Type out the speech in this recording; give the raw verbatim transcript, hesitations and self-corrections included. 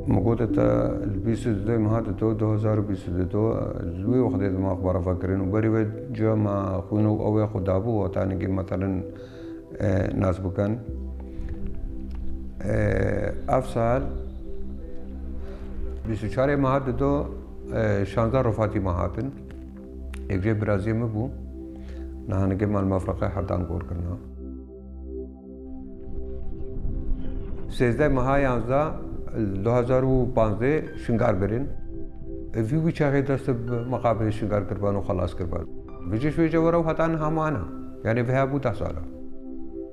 مقودة البيس دو مهات دو دو هزار بيس دو لوي وخدي ما أخبار فاكرين وبري جا ما خونو أو ياخد دابو وتاني مثلا ناس بكن أفسال بيس چهار مهات دو شانزده رفاتی مهاتن एक जे ब्राज़ील में बू नहाने के माल मफरक़ हरदान गौर करना सेजदा महा याज़दा दो हज़ार पाँच शिंगार बेरिन वी भी चाहे दस मकाबले शिंगार करवानो खलास करवा विजिश विजय वरो हतान हमाना यानी वह अबू तासाला